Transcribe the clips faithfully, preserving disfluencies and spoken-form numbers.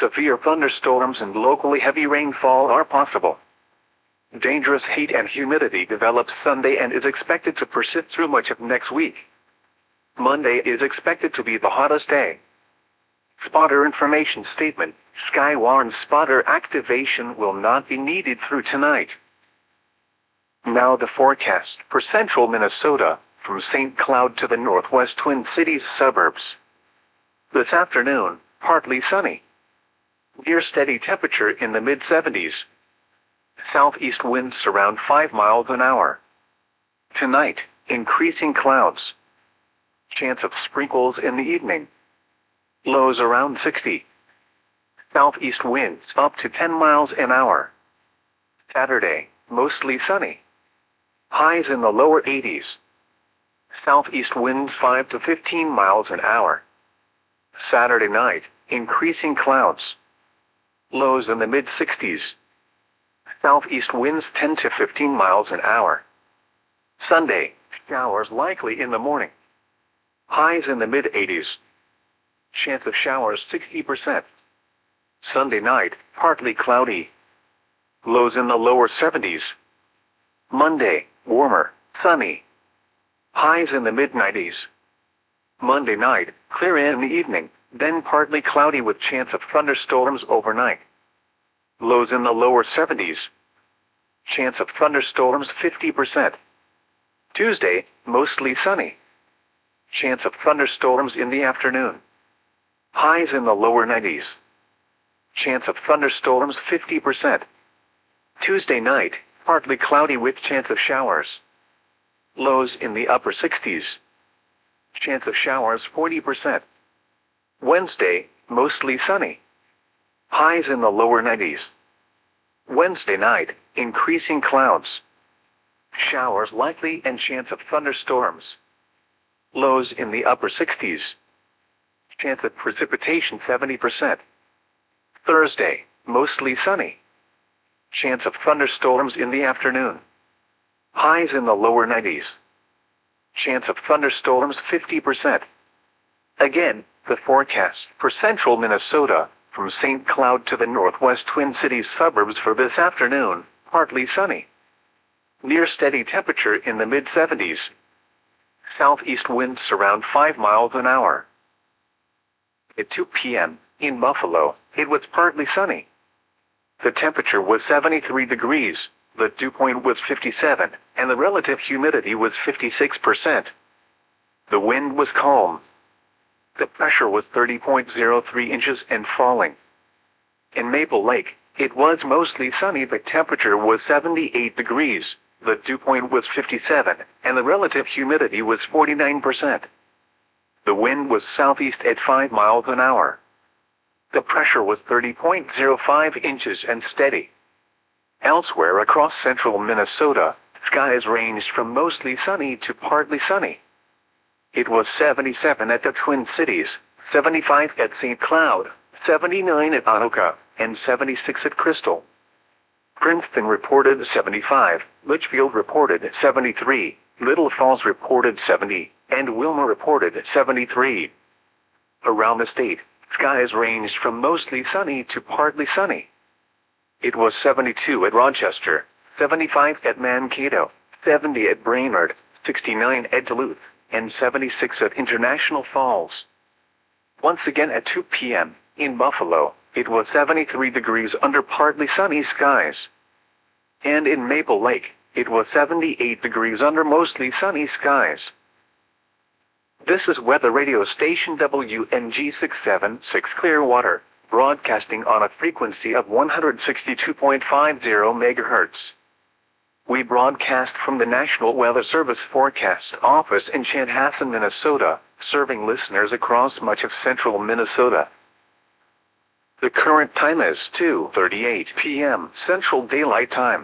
Severe thunderstorms and locally heavy rainfall are possible. Dangerous heat and humidity develops Sunday and is expected to persist through much of next week. Monday is expected to be the hottest day. Spotter information statement: Skywarn spotter activation will not be needed through tonight. Now the forecast for central Minnesota, from Saint Cloud to the northwest Twin Cities suburbs. This afternoon, partly sunny. Near steady temperature in the mid seventies. Southeast winds around five miles an hour. Tonight, increasing clouds. Chance of sprinkles in the evening. Lows around sixty. Southeast winds up to ten miles an hour. Saturday, mostly sunny. Highs in the lower eighties. Southeast winds five to fifteen miles an hour. Saturday night, increasing clouds. Lows in the mid sixties. Southeast winds ten to fifteen miles an hour. Sunday, showers likely in the morning. Highs in the mid eighties. Chance of showers sixty percent. Sunday night, partly cloudy. Lows in the lower seventies. Monday, warmer, sunny. Highs in the mid nineties. Monday night, clear in the evening, then partly cloudy with chance of thunderstorms overnight. Lows in the lower seventies. Chance of thunderstorms fifty percent. Tuesday, mostly sunny. Chance of thunderstorms in the afternoon. Highs in the lower nineties. Chance of thunderstorms fifty percent. Tuesday night, partly cloudy with chance of showers. Lows in the upper sixties. Chance of showers forty percent. Wednesday, mostly sunny. Highs in the lower nineties. Wednesday night, increasing clouds. Showers likely and chance of thunderstorms. Lows in the upper sixties. Chance of precipitation seventy percent. Thursday, mostly sunny. Chance of thunderstorms in the afternoon. Highs in the lower nineties. Chance of thunderstorms fifty percent. Again, the forecast for central Minnesota, from Saint Cloud to the northwest Twin Cities suburbs for this afternoon, partly sunny. Near steady temperature in the mid seventies. Southeast winds around five miles an hour. At two p m, in Buffalo, it was partly sunny. The temperature was seventy-three degrees, the dew point was fifty-seven, and the relative humidity was fifty-six percent. The wind was calm. The pressure was thirty point zero three inches and falling. In Maple Lake, it was mostly sunny. The temperature was seventy-eight degrees, the dew point was fifty-seven, and the relative humidity was forty-nine percent. The wind was southeast at five miles an hour. The pressure was thirty point zero five inches and steady. Elsewhere across central Minnesota, skies ranged from mostly sunny to partly sunny. It was seventy-seven at the Twin Cities, seventy-five at Saint Cloud, seventy-nine at Anoka, and seventy-six at Crystal. Princeton reported seventy-five, Litchfield reported seventy-three, Little Falls reported seventy, and Wilmer reported seventy-three. Around the state, skies ranged from mostly sunny to partly sunny. It was seventy-two at Rochester, seventy-five at Mankato, seventy at Brainerd, sixty-nine at Duluth, and seventy-six at International Falls. Once again at two p m, in Buffalo, it was seventy-three degrees under partly sunny skies. And in Maple Lake, it was seventy-eight degrees under mostly sunny skies. This is weather radio station W N G six seven six Clearwater, broadcasting on a frequency of one hundred sixty-two point five zero megahertz. We broadcast from the National Weather Service Forecast Office in Chanhassen, Minnesota, serving listeners across much of central Minnesota. The current time is two thirty-eight p m Central Daylight Time.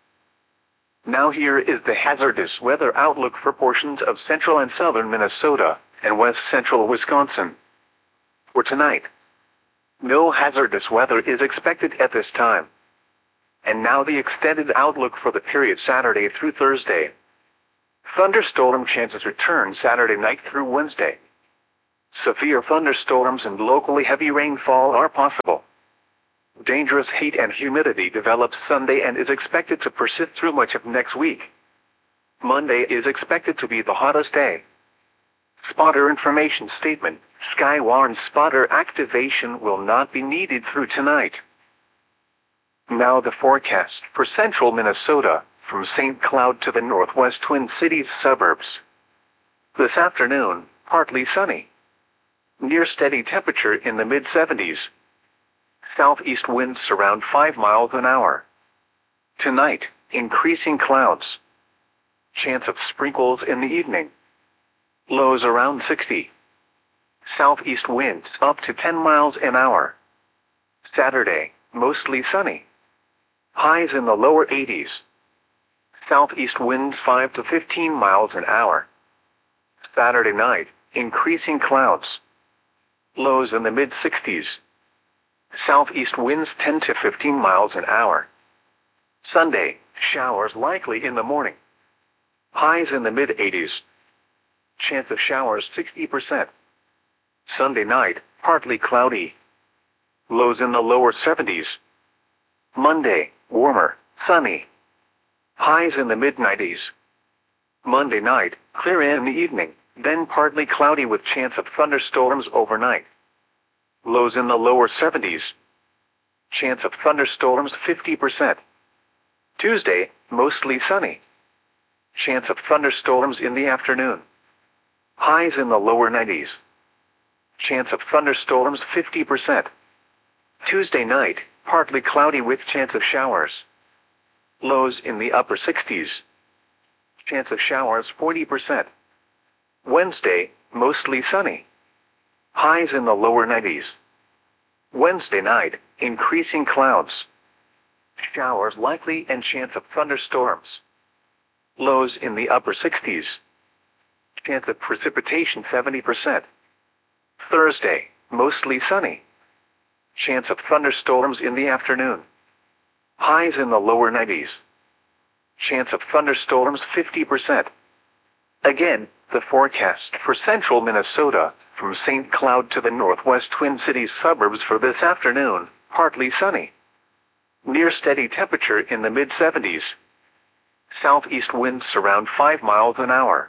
Now here is the hazardous weather outlook for portions of central and southern Minnesota, and west central Wisconsin. For tonight, no hazardous weather is expected at this time. And now the extended outlook for the period Saturday through Thursday. Thunderstorm chances return Saturday night through Wednesday. Severe thunderstorms and locally heavy rainfall are possible. Dangerous heat and humidity develops Sunday and is expected to persist through much of next week. Monday is expected to be the hottest day. Spotter information statement. Skywarn spotter activation will not be needed through tonight. Now the forecast for central Minnesota, from Saint Cloud to the northwest Twin Cities suburbs. This afternoon, partly sunny. Near steady temperature in the mid seventies. Southeast winds around five miles an hour. Tonight, increasing clouds. Chance of sprinkles in the evening. Lows around sixty. Southeast winds up to ten miles an hour. Saturday, mostly sunny. Highs in the lower eighties. Southeast winds five to fifteen miles an hour. Saturday night, increasing clouds. Lows in the mid sixties. Southeast winds ten to fifteen miles an hour. Sunday, showers likely in the morning. Highs in the mid eighties. Chance of showers sixty percent. Sunday night, partly cloudy. Lows in the lower seventies. Monday, warmer, sunny. Highs in the mid nineties. Monday night, clear in the evening, then partly cloudy with chance of thunderstorms overnight. Lows in the lower seventies. Chance of thunderstorms fifty percent. Tuesday, mostly sunny. Chance of thunderstorms in the afternoon. Highs in the lower nineties. Chance of thunderstorms fifty percent. Tuesday night, partly cloudy with chance of showers. Lows in the upper sixties. Chance of showers forty percent. Wednesday, mostly sunny. Highs in the lower nineties. Wednesday night, increasing clouds. Showers likely and chance of thunderstorms. Lows in the upper sixties. Chance of precipitation seventy percent. Thursday, mostly sunny. Chance of thunderstorms in the afternoon. Highs in the lower nineties. Chance of thunderstorms fifty percent. Again, the forecast for central Minnesota, from Saint Cloud to the northwest Twin Cities suburbs for this afternoon, partly sunny. Near steady temperature in the mid seventies. Southeast winds around five miles an hour.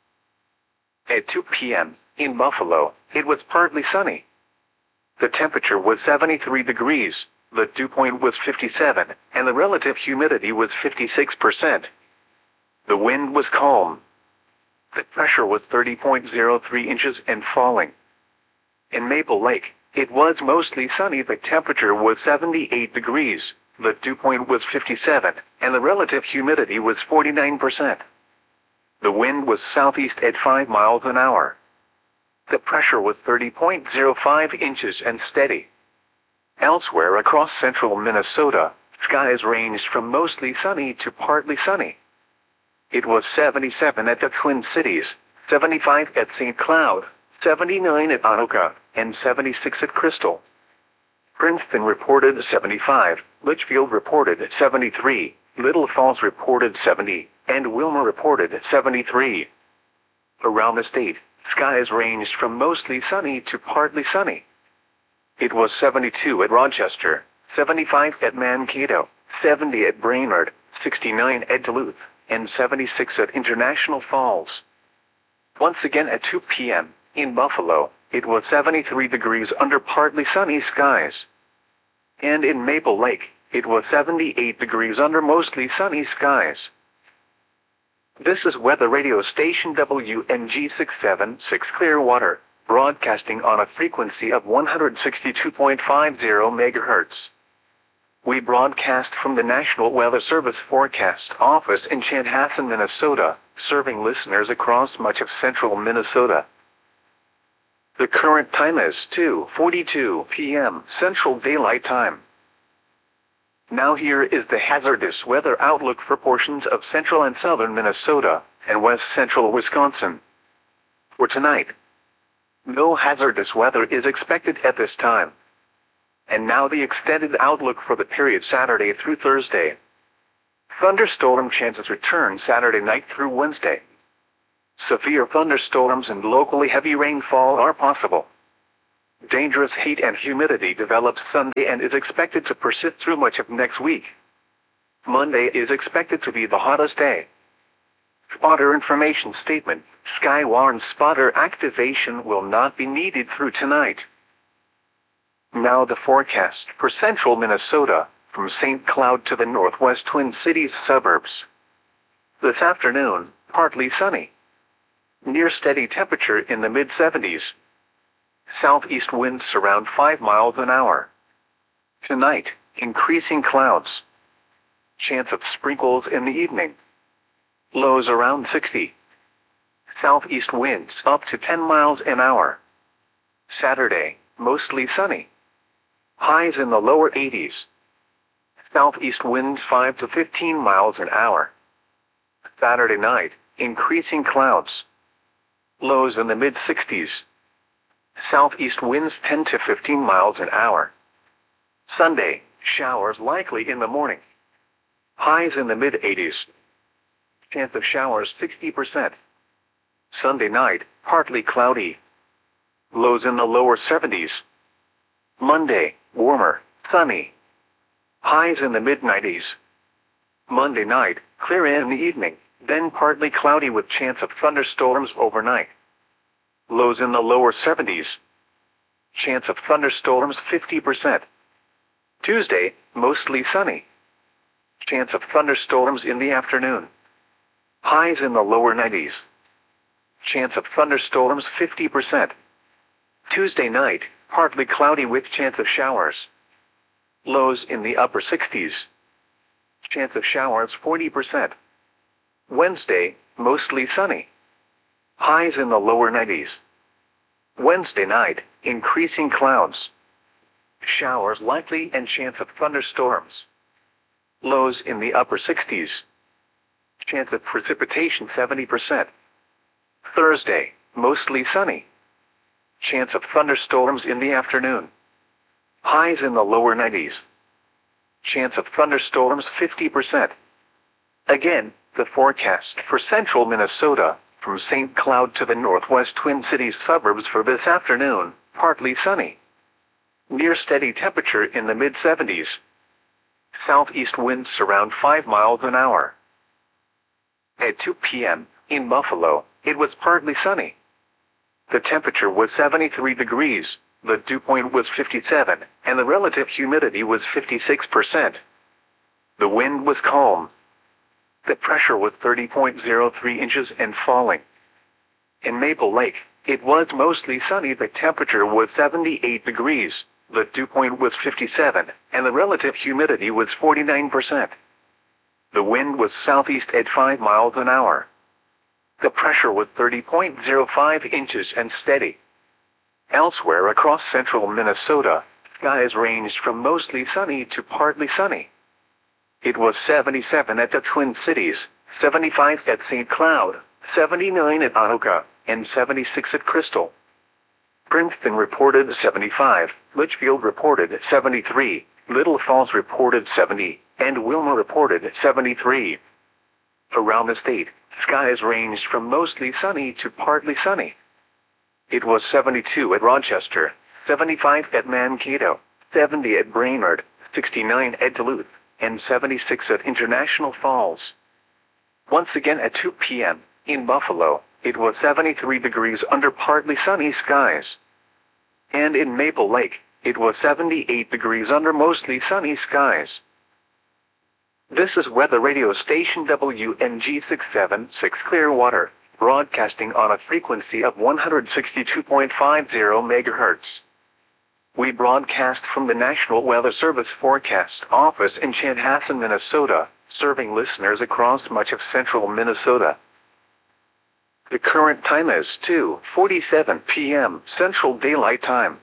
At two p m, in Buffalo, it was partly sunny. The temperature was seventy-three degrees, the dew point was fifty-seven, and the relative humidity was fifty-six percent. The wind was calm. The pressure was thirty point zero three inches and falling. In Maple Lake, it was mostly sunny. The temperature was seventy-eight degrees, the dew point was fifty-seven, and the relative humidity was forty-nine percent. The wind was southeast at five miles an hour. The pressure was thirty point zero five inches and steady. Elsewhere across central Minnesota, skies ranged from mostly sunny to partly sunny. It was seventy-seven at the Twin Cities, seventy-five at Saint Cloud, seventy-nine at Anoka, and seventy-six at Crystal. Princeton reported seventy-five, Litchfield reported seventy-three, Little Falls reported seventy, and Wilmer reported seventy-three. Around the state, skies ranged from mostly sunny to partly sunny. It was seventy-two at Rochester, seventy-five at Mankato, seventy at Brainerd, sixty-nine at Duluth, and seventy-six at International Falls. Once again at two p m, in Buffalo, it was seventy-three degrees under partly sunny skies. And in Maple Lake, it was seventy-eight degrees under mostly sunny skies. This is weather radio station W N G six seventy-six Clearwater, broadcasting on a frequency of one hundred sixty-two point five zero megahertz. We broadcast from the National Weather Service Forecast Office in Chanhassen, Minnesota, serving listeners across much of central Minnesota. The current time is two forty-two p m Central Daylight Time. Now here is the hazardous weather outlook for portions of central and southern Minnesota and west central Wisconsin. For tonight, no hazardous weather is expected at this time. And now the extended outlook for the period Saturday through Thursday. Thunderstorm chances return Saturday night through Wednesday. Severe thunderstorms and locally heavy rainfall are possible. Dangerous heat and humidity develops Sunday and is expected to persist through much of next week. Monday is expected to be the hottest day. Spotter information statement. Sky warns spotter activation will not be needed through tonight. Now the forecast for central Minnesota, from Saint Cloud to the northwest Twin Cities suburbs. This afternoon, partly sunny. Near steady temperature in the mid seventies. Southeast winds around five miles an hour. Tonight, increasing clouds. Chance of sprinkles in the evening. Lows around sixty. Southeast winds up to ten miles an hour. Saturday, mostly sunny. Highs in the lower eighties. Southeast winds five to fifteen miles an hour. Saturday night, increasing clouds. Lows in the mid sixties. Southeast winds ten to fifteen miles an hour. Sunday, showers likely in the morning. Highs in the mid eighties. Chance of showers sixty percent. Sunday night, partly cloudy. Lows in the lower seventies. Monday, warmer, sunny. Highs in the mid nineties. Monday night, clear in the evening, then partly cloudy with chance of thunderstorms overnight. Lows in the lower seventies. Chance of thunderstorms fifty percent. Tuesday, mostly sunny. Chance of thunderstorms in the afternoon. Highs in the lower nineties. Chance of thunderstorms fifty percent. Tuesday night, partly cloudy with chance of showers. Lows in the upper sixties. Chance of showers forty percent. Wednesday, mostly sunny. Highs in the lower nineties. Wednesday night, increasing clouds. Showers likely and chance of thunderstorms. Lows in the upper sixties. Chance of precipitation seventy percent. Thursday, mostly sunny. Chance of thunderstorms in the afternoon. Highs in the lower nineties. Chance of thunderstorms fifty percent. Again, the forecast for central Minnesota, from Saint Cloud to the northwest Twin Cities suburbs for this afternoon, partly sunny. Near steady temperature in the mid seventies. Southeast winds around five miles an hour. At two p m, in Buffalo, it was partly sunny. The temperature was seventy-three degrees, the dew point was fifty-seven, and the relative humidity was fifty-six percent. The wind was calm. The pressure was thirty point zero three inches and falling. In Maple Lake, it was mostly sunny. The temperature was seventy-eight degrees, the dew point was fifty-seven, and the relative humidity was forty-nine percent. The wind was southeast at five miles an hour. The pressure was thirty point zero five inches and steady. Elsewhere across central Minnesota, skies ranged from mostly sunny to partly sunny. It was seventy-seven at the Twin Cities, seventy-five at Saint Cloud, seventy-nine at Anoka, and seventy-six at Crystal. Princeton reported seventy-five, Litchfield reported seventy-three, Little Falls reported seventy, and Wilma reported seventy-three. Around the state, skies ranged from mostly sunny to partly sunny. It was seventy-two at Rochester, seventy-five at Mankato, seventy at Brainerd, sixty-nine at Duluth, and seventy-six at International Falls. Once again at two p m, in Buffalo, it was seventy-three degrees under partly sunny skies. And in Maple Lake, it was seventy-eight degrees under mostly sunny skies. This is weather radio station W N G six seven six Clearwater, broadcasting on a frequency of one hundred sixty-two point five zero megahertz. We broadcast from the National Weather Service Forecast Office in Chanhassen, Minnesota, serving listeners across much of central Minnesota. The current time is two forty-seven p m Central Daylight Time.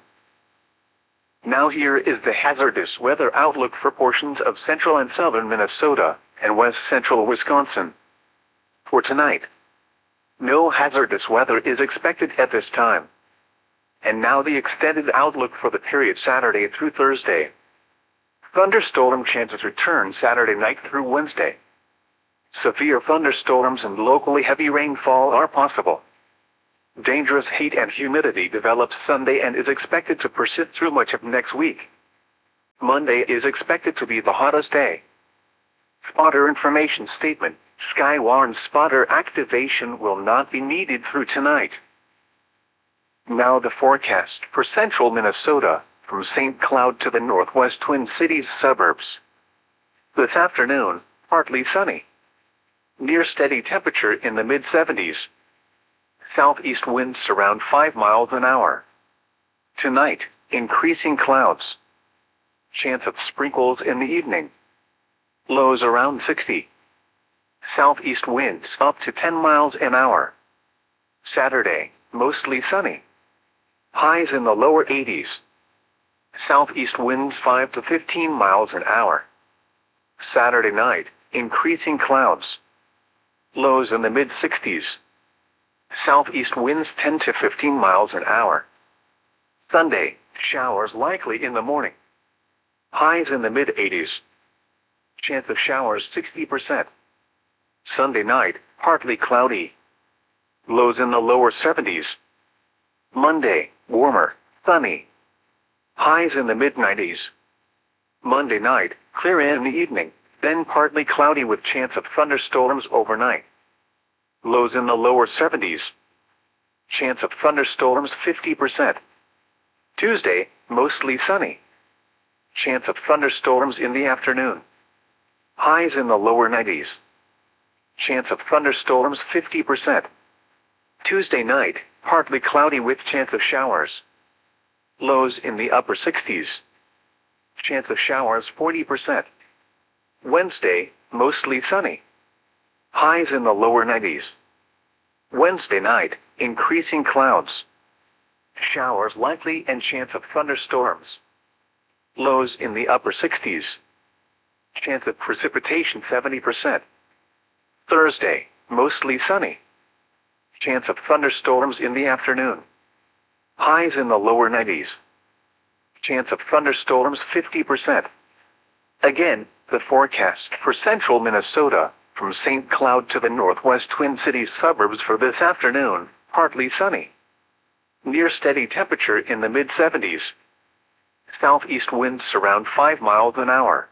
Now here is the hazardous weather outlook for portions of central and southern Minnesota and west central Wisconsin. For tonight, no hazardous weather is expected at this time. And now the extended outlook for the period Saturday through Thursday. Thunderstorm chances return Saturday night through Wednesday. Severe thunderstorms and locally heavy rainfall are possible. Dangerous heat and humidity develops Sunday and is expected to persist through much of next week. Monday is expected to be the hottest day. Spotter information statement. Sky warns spotter activation will not be needed through tonight. Now the forecast for central Minnesota, from Saint Cloud to the northwest Twin Cities suburbs. This afternoon, partly sunny. Near steady temperature in the mid seventies. Southeast winds around five miles an hour. Tonight, increasing clouds. Chance of sprinkles in the evening. Lows around sixty. Southeast winds up to ten miles an hour. Saturday, mostly sunny. Highs in the lower eighties. Southeast winds five to fifteen miles an hour. Saturday night, increasing clouds. Lows in the mid sixties. Southeast winds ten to fifteen miles an hour. Sunday, showers likely in the morning. Highs in the mid eighties. Chance of showers sixty percent. Sunday night, partly cloudy. Lows in the lower seventies. Monday, warmer, sunny. Highs in the mid nineties. Monday night, clear in the evening, then partly cloudy with chance of thunderstorms overnight. Lows in the lower seventies. Chance of thunderstorms fifty percent. Tuesday, mostly sunny. Chance of thunderstorms in the afternoon. Highs in the lower nineties. Chance of thunderstorms fifty percent. Tuesday night, partly cloudy with chance of showers. Lows in the upper sixties. Chance of showers forty percent. Wednesday, mostly sunny. Highs in the lower nineties. Wednesday night, increasing clouds. Showers likely and chance of thunderstorms. Lows in the upper sixties. Chance of precipitation seventy percent. Thursday, mostly sunny. Chance of thunderstorms in the afternoon. Highs in the lower nineties. Chance of thunderstorms fifty percent. Again, the forecast for central Minnesota, from Saint Cloud to the northwest Twin Cities suburbs for this afternoon, partly sunny. Near steady temperature in the mid seventies. Southeast winds around five miles an hour.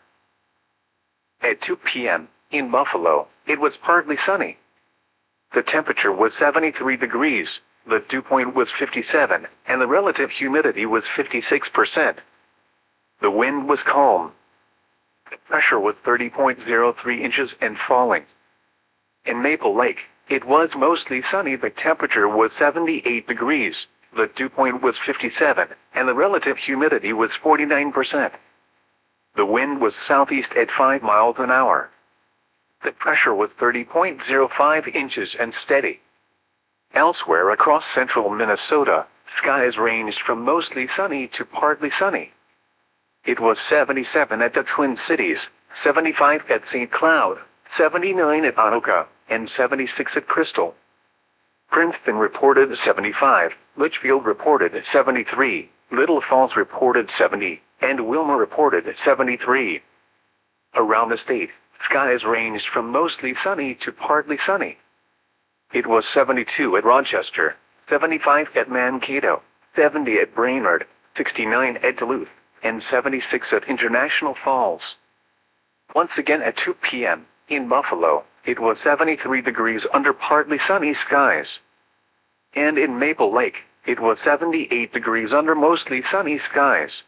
At two p m, in Buffalo, it was partly sunny. The temperature was seventy-three degrees, the dew point was fifty-seven, and the relative humidity was fifty-six percent. The wind was calm. The pressure was thirty point zero three inches and falling. In Maple Lake, it was mostly sunny. The temperature was seventy-eight degrees, the dew point was fifty-seven, and the relative humidity was forty-nine percent. The wind was southeast at five miles an hour. The pressure was thirty point zero five inches and steady. Elsewhere across central Minnesota, skies ranged from mostly sunny to partly sunny. It was seventy-seven at the Twin Cities, seventy-five at Saint Cloud, seventy-nine at Anoka, and seventy-six at Crystal. Princeton reported seventy-five, Litchfield reported seventy-three, Little Falls reported seventy, and Wilma reported seventy-three. Around the state, skies ranged from mostly sunny to partly sunny. It was seventy-two at Rochester, seventy-five at Mankato, seventy at Brainerd, sixty-nine at Duluth, and seventy-six at International Falls. Once again at two p m, in Buffalo, it was seventy-three degrees under partly sunny skies. And in Maple Lake, it was seventy-eight degrees under mostly sunny skies.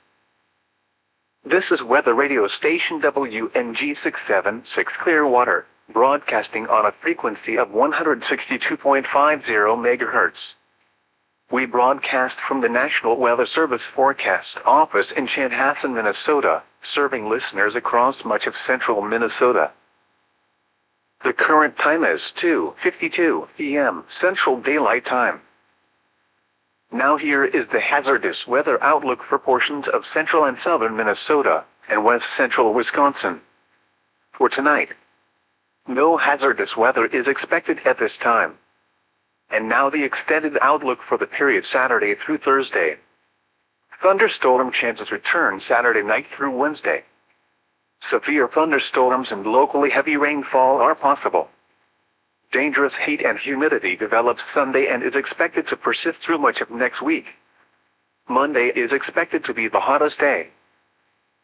This is weather radio station W N G six seven six Clearwater, broadcasting on a frequency of one hundred sixty-two point five zero megahertz. We broadcast from the National Weather Service Forecast Office in Chanhassen, Minnesota, serving listeners across much of central Minnesota. The current time is two fifty-two p m Central Daylight Time. Now here is the hazardous weather outlook for portions of central and southern Minnesota, and west central Wisconsin. For tonight, no hazardous weather is expected at this time. And now the extended outlook for the period Saturday through Thursday. Thunderstorm chances return Saturday night through Wednesday. Severe thunderstorms and locally heavy rainfall are possible. Dangerous heat and humidity develops Sunday and is expected to persist through much of next week. Monday is expected to be the hottest day.